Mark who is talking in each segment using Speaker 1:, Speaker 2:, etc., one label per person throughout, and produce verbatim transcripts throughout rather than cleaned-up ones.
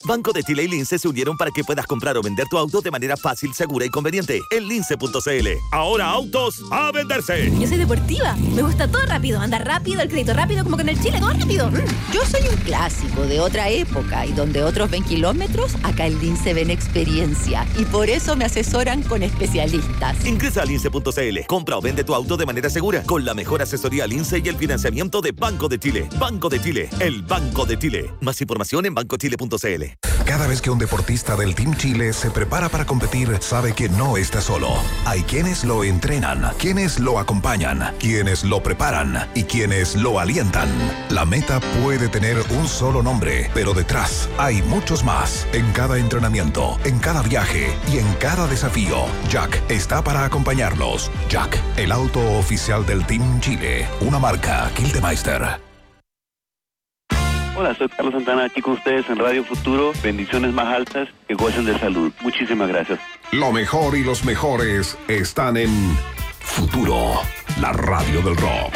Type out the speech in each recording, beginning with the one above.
Speaker 1: Banco de Chile y Lince se unieron para que puedas comprar o vender tu auto de manera fácil, segura y conveniente. En lince punto c l. Ahora autos a venderse.
Speaker 2: Yo soy deportiva. Me gusta todo rápido. Andar rápido, el crédito rápido, como con el Chile, todo rápido.
Speaker 3: Yo soy un clásico de otra época y donde otros ven kilómetros, acá en Lince ven experiencia. Y por eso me asesoran con especialistas.
Speaker 1: Ingresa a lince punto c l. Compra o vende tu auto de manera segura con la mejor asesoría Lince y el financiamiento de Banco de Chile. Banco de Chile, el Banco de Chile. Más información en banco chile punto c l.
Speaker 4: Cada vez que un deportista del Team Chile se prepara para competir, sabe que no está solo. Hay quienes lo entrenan, quienes lo acompañan, quienes lo preparan y quienes lo alientan. La meta puede tener un solo nombre, pero detrás hay muchos más. En cada entrenamiento, en cada viaje y en cada desafío, Jack está para acompañarlos. Jack, el auto oficial del Team Chile, una marca Gildemeister.
Speaker 5: Hola, soy Carlos Santana, aquí con ustedes en Radio Futuro. Bendiciones más altas, que gocen de salud. Muchísimas gracias.
Speaker 4: Lo mejor y los mejores están en Futuro, la radio del rock.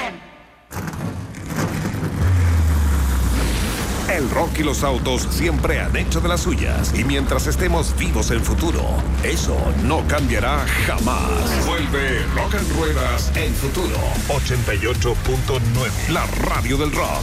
Speaker 4: El rock y los autos siempre han hecho de las suyas. Y mientras estemos vivos en Futuro, eso no cambiará jamás. Vuelve Rock and Ruedas en Futuro. ochenta y ocho punto nueve. La radio del rock.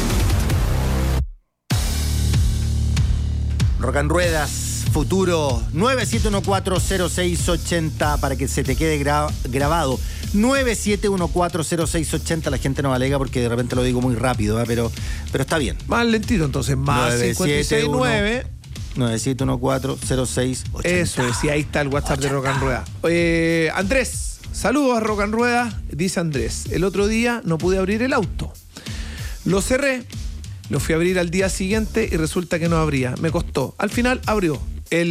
Speaker 6: Rock and Ruedas, Futuro, nueve siete uno cuatro cero seis ocho cero para que se te quede gra- grabado. nueve siete uno cuatro cero seis ocho cero, la gente no me alega porque de repente lo digo muy rápido, ¿eh? pero, pero está bien.
Speaker 7: Más lentito entonces, más cinco seis nueve
Speaker 6: nueve siete uno cuatro cero seis ocho cero.
Speaker 7: Eso es, y ahí está el WhatsApp ochenta de Rock and Rueda. Eh, Andrés, saludos a Rock and Rueda, dice Andrés. El otro día no pude abrir el auto. Lo cerré. Lo fui a abrir al día siguiente y resulta que no abría. Me costó. Al final abrió.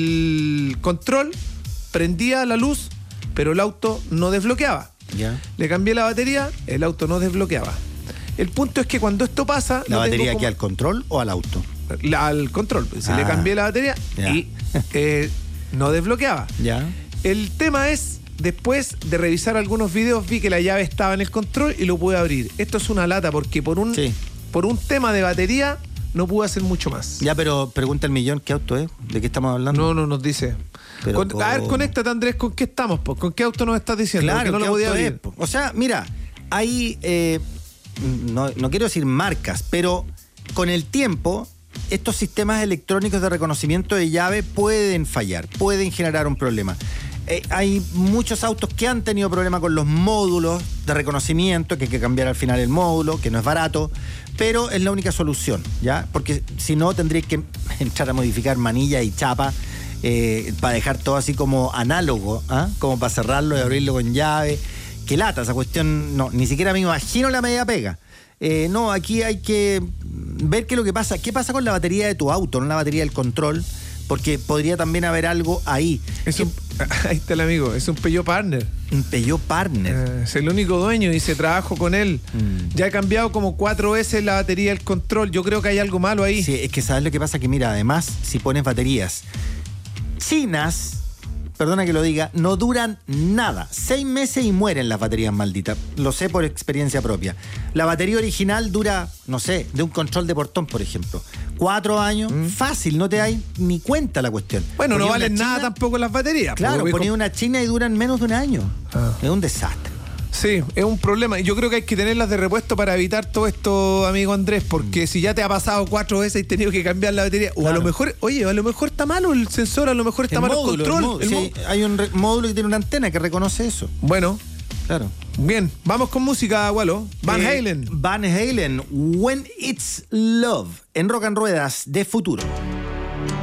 Speaker 7: El control prendía la luz, pero el auto no desbloqueaba.
Speaker 6: Ya.
Speaker 7: Le cambié la batería, el auto no desbloqueaba. El punto es que cuando esto pasa...
Speaker 6: ¿La
Speaker 7: no
Speaker 6: batería
Speaker 7: como...
Speaker 6: aquí al control o al auto?
Speaker 7: La, al control. Si
Speaker 6: ah,
Speaker 7: le cambié la batería
Speaker 6: ya.
Speaker 7: y eh, no desbloqueaba.
Speaker 6: Ya.
Speaker 7: El tema es, después de revisar algunos videos, vi que la llave estaba en el control y lo pude abrir. Esto es una lata porque por un...
Speaker 6: Sí.
Speaker 7: Por un tema de batería, no pude hacer mucho más.
Speaker 6: Ya, pero pregunta el millón, ¿qué auto es? ¿De qué estamos hablando?
Speaker 7: No, no nos dice. Con,
Speaker 6: por...
Speaker 7: A ver, conéctate, Andrés, ¿con qué estamos? Po? ¿Con qué auto nos estás diciendo?
Speaker 6: Claro,
Speaker 7: no
Speaker 6: ¿qué
Speaker 7: lo podía
Speaker 6: auto
Speaker 7: abrir.
Speaker 6: es, po? O sea, mira, hay, eh, no, no quiero decir marcas, pero con el tiempo, estos sistemas electrónicos de reconocimiento de llave pueden fallar, pueden generar un problema. Eh, hay muchos autos que han tenido problemas con los módulos de reconocimiento, que hay que cambiar al final el módulo, que no es barato, pero es la única solución, ¿ya? Porque si no, tendrías que entrar a modificar manilla y chapa eh, para dejar todo así como análogo, ¿ah? Como para cerrarlo y abrirlo con llave. Qué lata esa cuestión, no, ni siquiera me imagino la media pega. Eh, no, aquí hay que ver qué es lo que pasa. ¿Qué pasa con la batería de tu auto, no la batería del control? Porque podría también haber algo ahí.
Speaker 7: Es un, ahí está el amigo, es un Peugeot Partner.
Speaker 6: Un Peugeot Partner.
Speaker 7: Eh, es el único dueño, dice, trabajo con él. Mm. Ya he cambiado como cuatro veces la batería del control. Yo creo que hay algo malo ahí.
Speaker 6: Sí, es que sabes lo que pasa, que mira, además, si pones baterías chinas, perdona que lo diga, no duran nada. Seis meses y mueren las baterías malditas. Lo sé por experiencia propia. La batería original dura, no sé, de un control de portón, por ejemplo. Cuatro años, mm. fácil, no te das ni cuenta la cuestión.
Speaker 7: Bueno,
Speaker 6: ponía
Speaker 7: no valen
Speaker 6: china,
Speaker 7: nada tampoco las baterías.
Speaker 6: Claro, ponía una china y duran menos de un año. Ah. Es un desastre.
Speaker 7: Sí, es un problema. Yo creo que hay que tenerlas de repuesto para evitar todo esto, amigo Andrés, porque mm. si ya te ha pasado cuatro veces y has tenido que cambiar la batería, claro. O a lo mejor, oye, a lo mejor está malo el sensor, a lo mejor está el malo módulo, el control.
Speaker 6: El
Speaker 7: el
Speaker 6: sí, hay un re- módulo que tiene una antena que reconoce eso.
Speaker 7: Bueno.
Speaker 6: Claro.
Speaker 7: Bien, vamos con música, Walo. Van eh, Halen.
Speaker 6: Van Halen, When It's Love, en Rock and Ruedas de Futuro.